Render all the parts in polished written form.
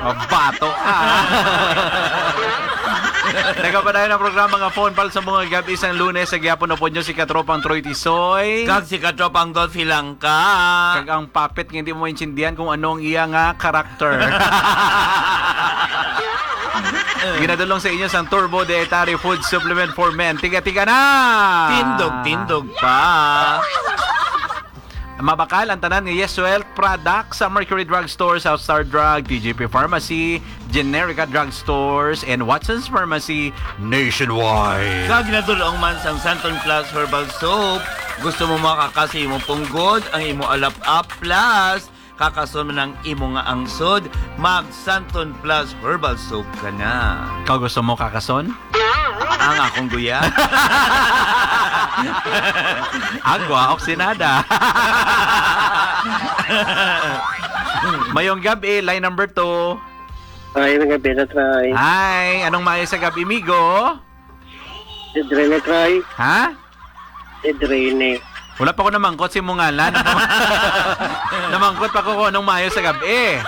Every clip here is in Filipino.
Bato ka. Nagapadayon ang programa nga phone pal sa mga gabi isang Lunes sa gyapon na po nyo si Katropang Troy Tisoy. Kag si Katropang Dolphy Langka. Kag ang puppet nga hindi mo maintindihan kung anong iya nga karakter. Ginadulong sa inyo sang Turbo Dietary Food Supplement for Men. Tiga-tiga na! Tindog pa. Mabakal ang tanan ng Yes Wealth products sa Mercury Drug Store, South Star Drug, TJP Pharmacy, Generica Drug Stores, and Watson's Pharmacy nationwide. Kag ginadulong man sang Santon Plus Herbal Soap. Gusto mo makakasi mo punggod ang imo alap-up plus kakason man ang imo nga angsod, mag Santon Plus Herbal Soap ka na. Ikaw gusto mo kakason? Ang akong guya. Agwa, oksinada. Mayong gabi, line number 2. Ay, mga gabi na try. Hi, anong maayo sa gabi, migo? Idrene try. Ha? Idrene. Wala pa ko namangkot si Mungalan. Namangkot pa ko kung anong maayo sa gabi.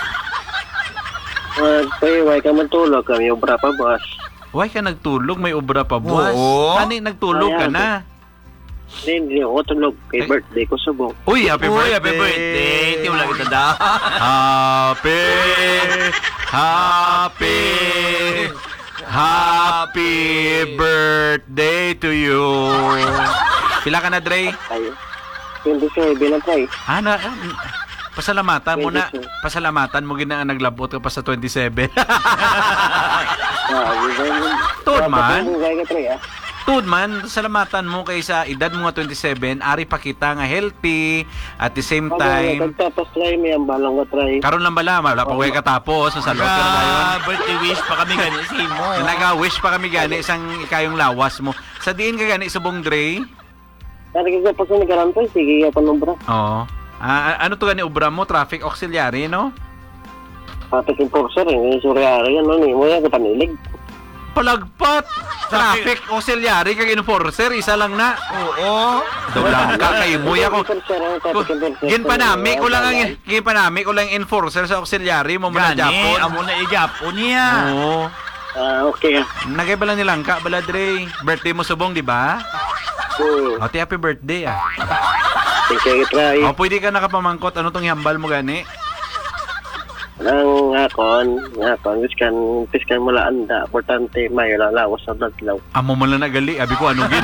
Pwede ka matulog kami, obra pa boss. Why ka nagtulog? May obra pa, boss. Oo. Ani, nagtulog ka na. Hindi ako tulog. Kay birthday ko subong. Uy, happy birthday! Happy birthday! Tiwala kita da. Happy birthday to you. Pila ka na, Dre? Ay, 27 na try. Pasalamatan mo na. Pasalamatan mo gina naglabot ka pa sa 27. Tuod man. Tuod man, salamatan mo kay sa edad mo nga 27, ari pa kita nga healthy at the same time. Tapos try may ang balang ko try. Karon lang bala, wala pa way katapos, sa salot ka na ngayon. Birthday wish pa kami gani si mo. Naga-wish pa kami gani isang ikayong lawas mo. Sa diin ka gani subong Dre? Dari ka pa sa nagarantoy, sige ka panumbra. Oo. Ano to gani obra mo? Traffic auxiliary, no? Traffic enforcer, suryari yan, no? Mo yan, kapanilig. Palagpat! Traffic auxiliary kag enforcer, isa lang na. Oo. Doblang ka kay muya ko. Ginpanami ko lang ang enforcer sa auxiliary mo muna Gani, Japon. amo na i-Japon niya. Oo. Okay. Nagay ba lang nilang ka, bala Dre? Birthday mo subong, di ba? O, happy birthday Sige, try. O, pwede ka nakapamangkot. Ano tong hambal mo gani? Nang ngakon, piskan mula anda, importante may lalawas sa dadlaw. Amo man lang nagali, abi ko ano gin.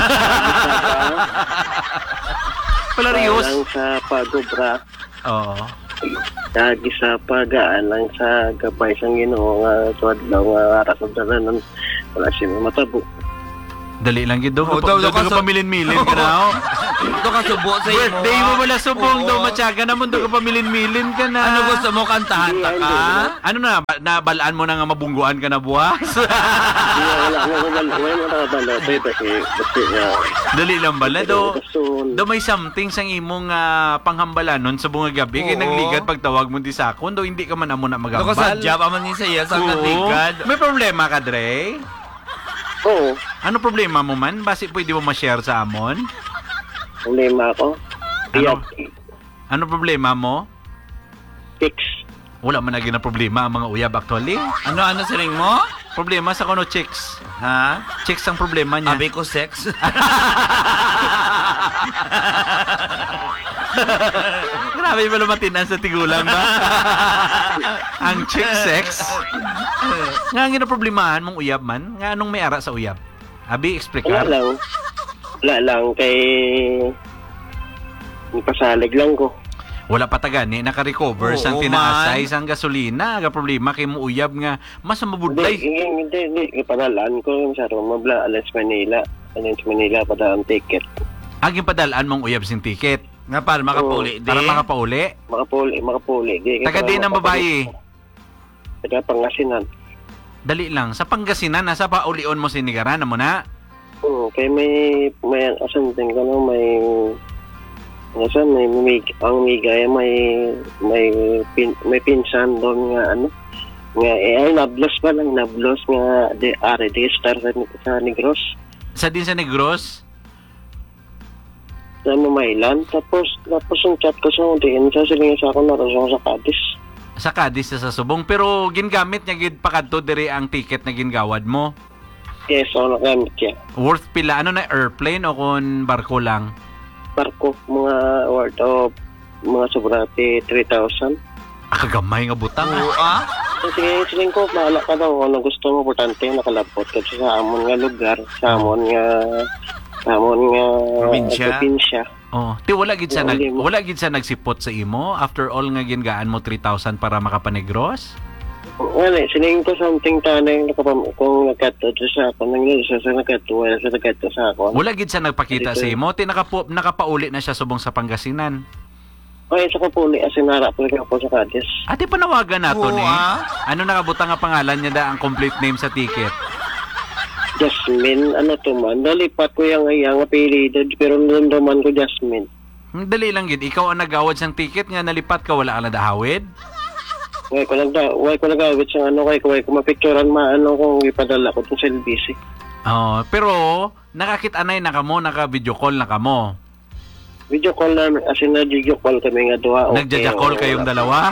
Palarios. Lang sa pagobra, Oo. lagi sa pagaan lang sa gabay sang Ginoo nga tuadlaw nga aras sa dalan wala siya matabo. Dali lang gid do. Daw Daw ka pamilin-milin ka na. Ito ka subo sa imo. Birthday mo wala subong daw matyaga naman do ka pamilin-milin ka na. Ano gusto mo kantahan ta ka? Ano na nabalaan mo na nga mabungguan ka na buwas? Wala nakabalo kasi nga. Dali lang bala do. Do may something sang imong panghambalanon sa bunga gabi kay nagligad pagtawag mo di sakon do hindi ka man amo na Ito magambal. ka sa job aman ni saya sa katigad. May problema ka, Dre? Oo, Ano problema mo man? Basi pwede mo ma-share sa amon? problema ako. Ano problema mo? Fix. Wala man lagi na problema ang mga uyab actually. Ano siring mo? Problema sa kuno chicks. Ha? Chicks ang problema niya. Abi ko sex. Grabe ba lumatinan sa tigulang ba? Ang chick sex. Nga ang problemahan mong uyab man? Nga anong may ara sa uyab? Abi, explain ka. Wala lang kay pasalig lang ko. Wala pa tagani naka-recover sang tinaasay sang gasolina. Aga problema kay mo uyab nga mas mabudlay. Hindi. Ipanalaan ko sa Romabla, Alas Manila para ang ticket. Aging padalaan mong uyab sing ticket. Nga para makapauli din. Para makapauli. Makapuli. Taga din ang babae. Taga Pangasinan. Dali lang. Sa Pangasinan, nasa paulion mo sinigaran mo na? Oo, kaya may asan din ko no, ang migay may pinsan doon nga nablos nga di star sa Negros. Sa din sa Negros? Sa Mamaylan, tapos yung chat ko sa diin sa silingan sa ako narasong sa Cadiz. Sa Cadiz sa Subong. Pero gingamit niya gid pakadto diri ang ticket na gingawad mo. Yes, ako nagamit siya. Worth pila? Ano na, airplane o kung barko lang? Barko, mga worth of mga sobrate 3,000. Kagamay nga butang. Oo, ah? Sige ko, mahala ka daw. Ano gusto mo, importante nakalapot ka sa amon nga lugar, sa amon nga probinsya. Oh, wala gid sa Hindi mo. wala gid sa nagsipot sa imo after all nga gingaan mo 3,000 para makapanegros? Wala, siling ko something tanay kung nagkato sa ako, wala sa nagkato sa ako. Wala gid sa nagpakita sa imo, nakapauli na siya subong sa Pangasinan. Okay, sa kapuli, asinara po ako sa Cadiz. Ate panawagan nato Oo, ni. ah. Ano nakabutang nga pangalan niya da ang complete name sa ticket? Jasmine, ano to man, nalipat ko yung apelido, pero nunduman ko Jasmine. Dali lang gid, ikaw ang nagawad sang ticket nga nalipat ka wala ka na dahawid. Way ko nagawit sa way ko mapicturean kung ipadala ko tong sa LBC. Oh, pero nakakit-anay na kamo, naka-video call na kamo. Video call namin, video call kami nga duha. Nagja-call kayong dalawa?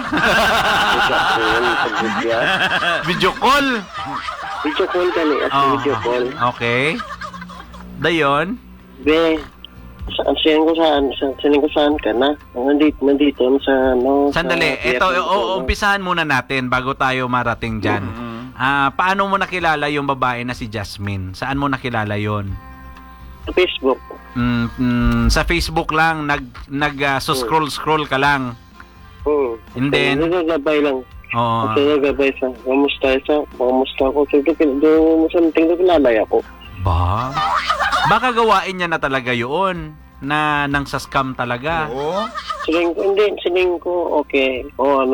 Video call? Video call kami, video call. Okay. Dayon? Be, saan ko saan ka na? Nandito sa Sandali, ito, umpisahan muna natin bago tayo marating dyan. Paano mo nakilala yung babae na si Jasmine? Saan mo nakilala yon? Sa Facebook. Sa Facebook lang, scroll ka lang. And then? Nagagabay lang. Oo. Nagagabay sa, kamusta ako. So, something na kilalay ako. Ba? Baka gawain niya na talaga yun. Na nang sa scam talaga. Oo. Siling ko, okay.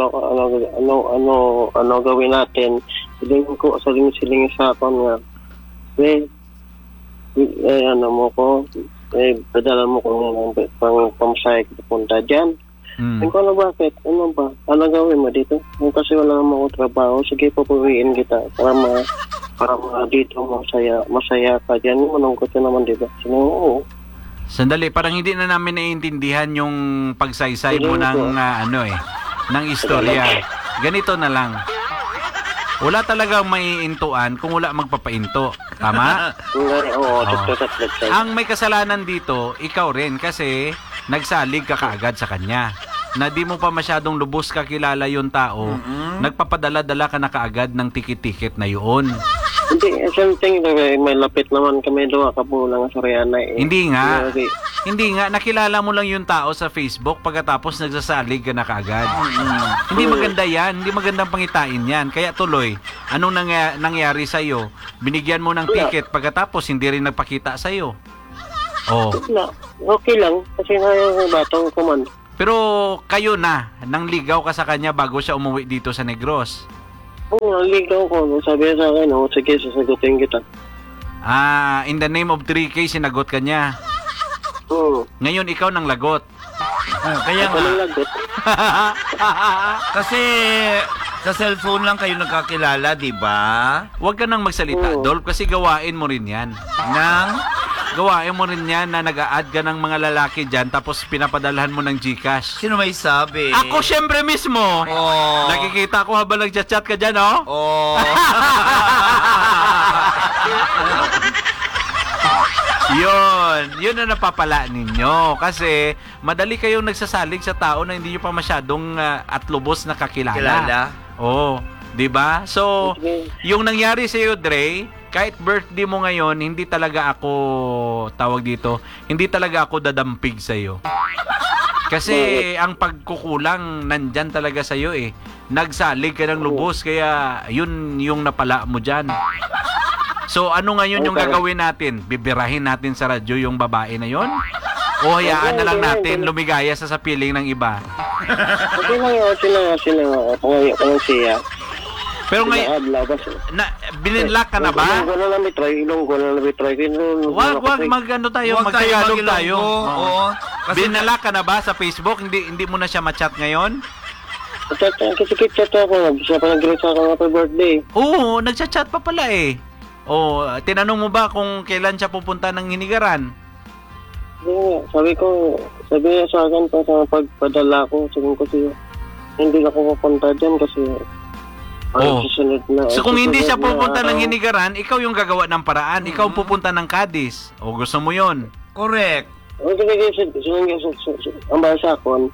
Ano gawin natin? Siling sa akin nga. Padala mo ko ng pamasahe ko punta dyan. Ko ano bakit? Ano ba? Ano gawin mo dito? Kasi wala naman akong trabaho. Sige, papawiin kita para dito masaya ka dyan. Manungkot ka naman, diba? Oo. Sandali, parang hindi na namin naiintindihan yung pagsaysay mo ng ng istorya. Ganito na lang. Wala talagang maiintuan kung wala magpapainto. Tama? Oo, Ang may kasalanan dito, ikaw rin kasi nagsalig ka kaagad sa kanya. Na di mo pa masyadong lubos kakilala yung tao, nagpapadala-dala ka na kaagad ng tikit-tikit na yun. Hindi, something may lapit naman kami doon kapulang sa Rihanna eh. Hindi nga, nakilala mo lang yung tao sa Facebook pagkatapos nagsasalig ka na kaagad. Hindi maganda yan, hindi magandang pangitain yan. Kaya tuloy, anong nangyari sa'yo? Binigyan mo ng ticket pagkatapos hindi rin nagpakita sa'yo. Oh. Okay lang, kasi nga yung batang kuman. Pero kayo na, nang ligaw ka sa kanya bago siya umuwi dito sa Negros. Oo, naligaw ko. Sabi niya sa akin, sige, sasagutin kita. In the name of 3K, sinagot ka niya. Oo. Ngayon, ikaw nang lagot. Kaya Ako nga, lang lagot. kasi sa cellphone lang kayo nagkakilala, di ba? Huwag ka nang magsalita, Oo. Dolph, kasi gawain mo rin yan. Gawain mo rin yan na nag-a-add ka ng mga lalaki dyan tapos pinapadalhan mo ng GCash. Sino may sabi? Ako syempre mismo! Oh. Nakikita ko habang nag-chat ka dyan, oh? Oh. Yun na napapala ninyo. Kasi madali kayong nagsasalig sa tao na hindi nyo pa masyadong at lubos na kakilala. Kilala? Oo. 'Di ba? So, Okay. yung nangyari sa iyo, Dre, kahit birthday mo ngayon, hindi talaga ako hindi talaga ako dadampig sa iyo. Kasi ang pagkukulang nandyan talaga sa iyo eh. Nagsalig ka ng lubos kaya yun yung napala mo diyan. So, ano ngayon yung gagawin natin? Bibirahin natin sa radyo yung babae na yon? O hayaan na lang natin lumigaya sa piling ng iba? Sila pangayon siya. Pero ngayon, bininlock ka na ba? Ilong ko na lang bitry. Wag mag-ano tayo, mag-Tagalog tayo. Oo. Bininlock ka na ba sa Facebook? Hindi mo na siya ma-chat ngayon? Kasi chat ako. Siya pa nag-greet sa akin happy birthday. Oo, nagchat-chat pa pala eh. O, tinanong mo ba kung kailan siya pupunta ng Hinigaran? Sabi niya sa akin pa sa pagpadala ko. Sabi ko siya. hindi na ako pupunta dyan kasi Oh. susunod na. So kung hindi siya susunod na pupunta ng araw. Hinigaran, ikaw yung gagawa ng paraan. Ikaw ang pupunta ng Cadiz. O gusto mo yon? Correct. Ang balsa ko,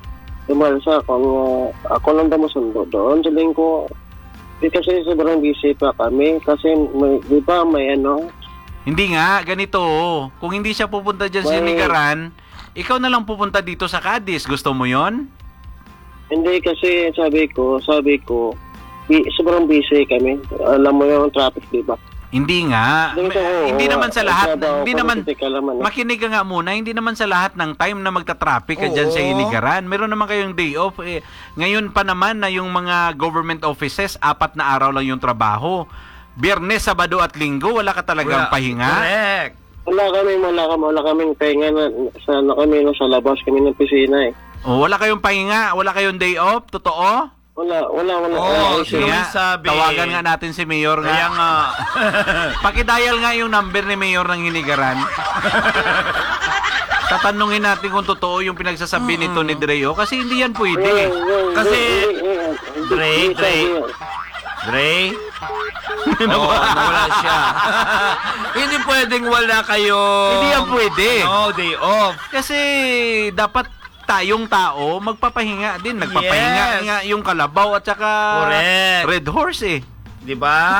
ako lang daw masundo doon. Sabihin ko, kasi sobrang busy pa kami. Kasi, di ba, may ano, Hindi nga, ganito. Kung hindi siya pupunta dyan sa Well- Hinigaran, ikaw na lang pupunta dito sa Cadiz. Gusto mo yon? hindi kasi sabi ko, sobrang busy kami. Alam mo yung traffic, di ba? Hindi nga. Hindi naman sa lahat. Hindi naman. Makinig. Makinig ka nga muna, hindi naman sa lahat ng time na magta-traffic ka dyan sa Oo. Hinigaran. Meron naman kayong day off. Ngayon pa naman na yung mga government offices, 4 na araw lang yung trabaho. Biyernes, Sabado at Linggo, wala ka talagang pahinga. Correct. Wala kaming pahinga na sa labas kami ng pisina eh. O, wala kayong pahinga, wala kayong day off, totoo? Wala. Oo, sino Kaya, may sabi? tawagan nga natin si Mayor Kaya nga. nga. Pakidial nga yung number ni Mayor ng Hinigaran. Tatanungin natin kung totoo yung pinagsasabi nito ni Dreo kasi hindi yan pwede. Kasi- Dre. Nawala siya. Hindi pwedeng wala kayo. Hindi yan pwede. No, day off. Kasi dapat tayong tao magpapahinga din. Nagpapahinga Yes. nga yung Kalabaw at saka Correct. Red Horse eh. Di ba?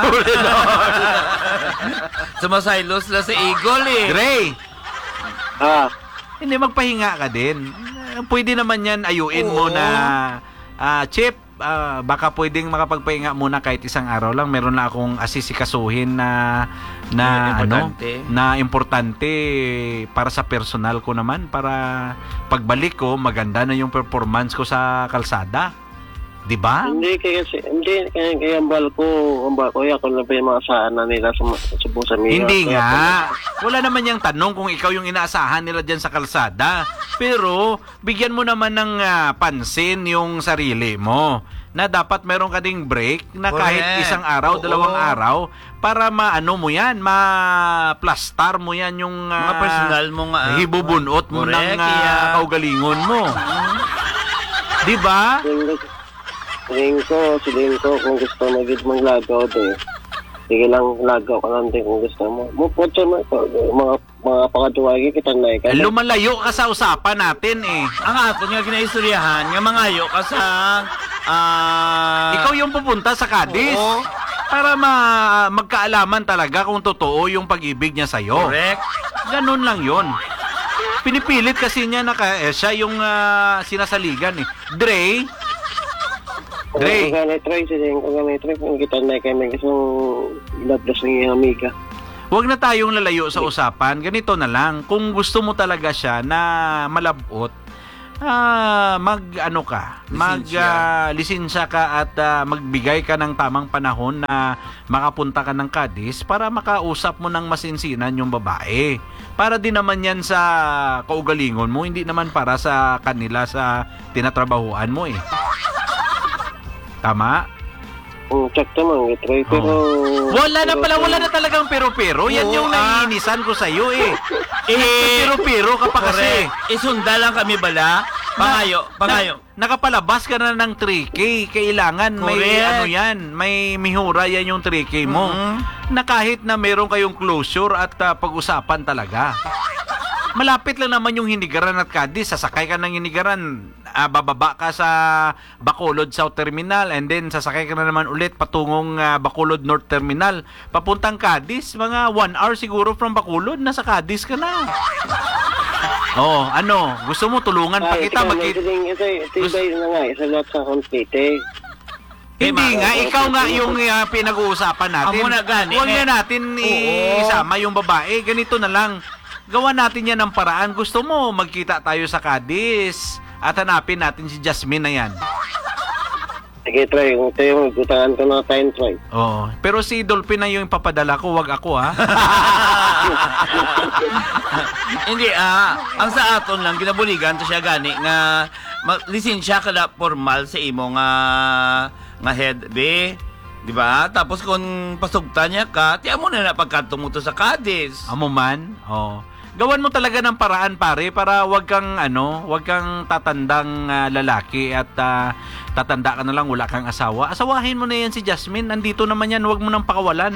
Sumasaylos na sa Eagle eh. Dre, Ah, hindi magpahinga ka din. Pwede naman yan ayuin mo Oo. na Chip, baka pwedeng makapagpahinga muna kahit isang araw lang. Meron na akong asisikasuhin Importante. na importante para sa personal ko naman, para pagbalik ko maganda na yung performance ko sa kalsada. 'Di ba? hindi kaya ang bal ko ako na ba yung mga saan na nila sa busa niya. Hindi nga. Wala naman yung tanong kung ikaw yung inaasahan nila dyan sa kalsada. Pero, bigyan mo naman ng pansin yung sarili mo. Na dapat meron ka ding break na kahit Correct. isang araw, Oo. 2 araw, para maano mo yan, ma-plastar mo yan yung Mga personal mo nga. hibubunot mo Correct, ng yeah. kaugalingon mo. Di ba? Sabihin ko, kung gusto maglagaw din. Sige lang, lagaw ka lang din kung gusto mo. Mupotso mo ito. Mga pakaduwagi kita na ikaw. Lumalayo ka sa usapan natin eh. Ang ato nga ginaistoryahan, nga mangayo ka sa... Ikaw yung pupunta sa Cadiz. Oo. Para magkaalaman talaga kung totoo yung pag-ibig niya sa'yo. Correct. Ganun lang yon. Pinipilit kasi niya na siya yung sinasaligan eh. Dre, Kung ganay try, kung kita na kami isang labdas ng iyong amiga. wag na tayong lalayo sa usapan. Ganito na lang. Kung gusto mo talaga siya na malabot, lisensya ka at magbigay ka ng tamang panahon na makapunta ka ng Cadiz para makausap mo ng masinsinan yung babae. Para din naman yan sa kaugalingon mo, hindi naman para sa kanila sa tinatrabahuan mo eh. Tama? Check naman, try. Pero... Wala na talagang pero-pero. Yan yung naiinisan ko sa'yo eh. Pero-pero ka pa kasi. Correct. Isunda lang kami bala. Pangayo. Nakapalabas ka na ng 3K. Kailangan may Correct. ano yan. May mihura yan yung 3K mo. Na kahit na meron kayong closure at pag-usapan talaga. Malapit lang naman yung Hinigaran at Cadiz. Sasakay ka ng Hinigaran, bababa ka sa Bacolod South Terminal, and then sasakay ka na naman ulit patungong Bacolod North Terminal. Papuntang Cadiz, mga 1 hour siguro from Bacolod, nasa Cadiz ka na. Oh, ano? Gusto mo tulungan pa kita? Tibay na nga, isa lahat sa complete. Hindi nga, ikaw nga yung pinag-uusapan natin. Amo na gani, Huwag na natin Oo. isama yung babae. Ganito na lang. Gawa natin yan ng paraan. Gusto mo, magkita tayo sa Cadiz at hanapin natin si Jasmine na yan. Sige, try. Kung tayo, gutangan ko na tayo, try. Oo. Pero si Dolphin na yung papadala ko, wag ako ha. Hindi ang sa aton lang ginabuligan to siya gani nga lisensya ka na formal sa imo nga head be. Di ba? Tapos kung pasugta niya ka, tiyan mo na pagkanto mo to sa Cadiz. Amo man. Oh. gawan mo talaga ng paraan pare para wag kang tatandang lalaki at tatanda ka na lang wala kang asawa. Asawahin mo na yan si Jasmine. Nandito naman yan, wag mo nang pakawalan.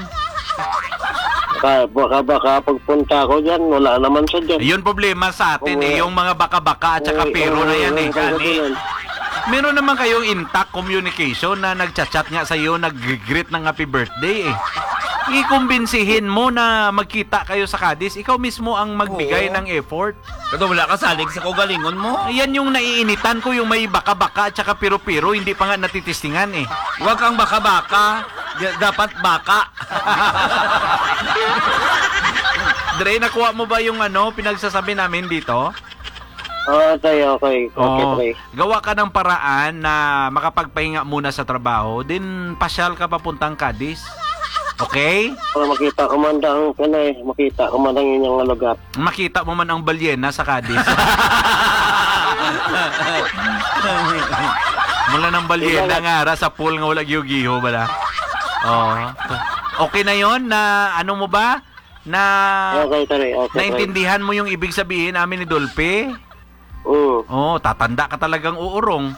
Baka pagpunta ko dyan, wala naman siya dyan. Yun problema sa atin yung mga baka-baka at saka pero na yan Meron naman kayong intact communication na nagchat-chat nga sa'yo, nag-greet ng happy birthday Ikumbinsihin mo na magkita kayo sa Cadiz. Ikaw mismo ang magbigay ng effort. Kada wala ka salig sa kagalingon mo. Ayan yung naiinitan ko, yung may baka-baka at saka piro-piro, hindi pa nga natitistingan Huwag kang baka-baka, dapat baka. Dre, nakuha mo ba yung pinagsasabi namin dito? Okay. Okay, Trey. Gawa ka ng paraan na makapagpahinga muna sa trabaho, then pasyal ka papuntang Cadiz. Okay? Para makita ko man ang inyong lugar. Makita mo man ang balyena sa Cadiz. Mula ng balyena nga sa pool nga wala giyo-giyo bala. Okay na yon na mo ba? Na Okay, Trey. naintindihan mo yung ibig sabihin namin ni Dolphy? Tatanda ka talagang uurong.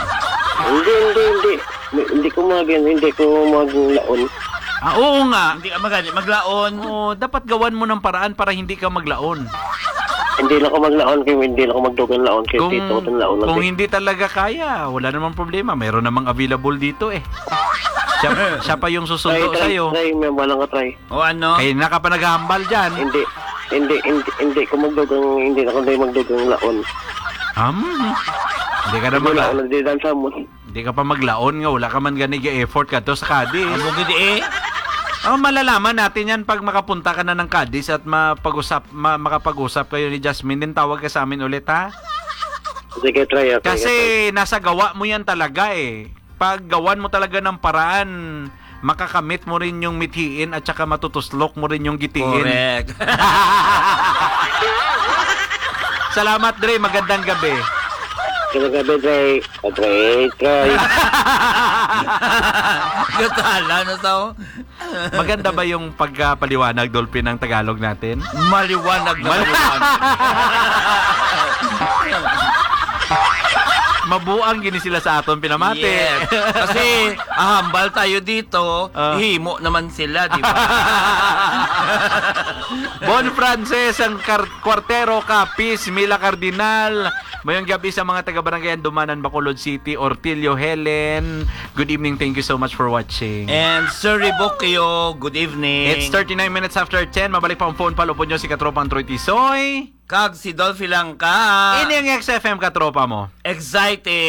Hindi ko maglaon. Oo nga. Hindi ka maglaon. Dapat gawan mo ng paraan para hindi ka maglaon. Hindi na ako maglaon kay hindi na ako magdugan laon kay dito ko laon. Kung hindi talaga kaya, wala namang problema. Mayroon namang available dito siya pa yung susundo sa'yo. Try, may walang ka-try. O ano? Kaya na ka pa naghahambal dyan. Hindi ko hindi na ako magdugang laon. Hindi ka na maglaon. Hindi dansa mo. Hindi ka pa maglaon nga. Wala ka man ganig effort ka to sa Cadiz. Bugid Malalaman natin yan pag makapunta ka na ng Cadiz at makapag-usap kayo ni Jasmine. Din tawag ka sa amin ulit ha. Sige, try. Okay, Kasi nasa gawa mo yan talaga Pag gawan mo talaga ng paraan, makakamit mo rin yung mithiin at saka matutuslok mo rin yung gitiin. Correct. Salamat, Dre. Magandang gabi. Gabi, Try. Gatala na tao. Maganda ba yung pagpaliwanag, Dolphy, ng Tagalog natin? Maliwanag na maliwanag. Mabuang gini sila sa aton pinamati. Yes. Kasi ahambal tayo dito, himo naman sila, di ba? Bon Frances, ang Kwartero, Capiz, Mila Cardinal. Mayong gabi sa mga taga-barangayan Dumanan, Bacolod City, Ortilio, Helen. Good evening. Thank you so much for watching. And Sir Ribocchio, good evening. It's 39 minutes after 10. Mabalik pa ang phone palo po nyo si Katropang Troy Tisoy. Kag si Dolphy lang ka. Ini ang XFM Katropa mo. Excited.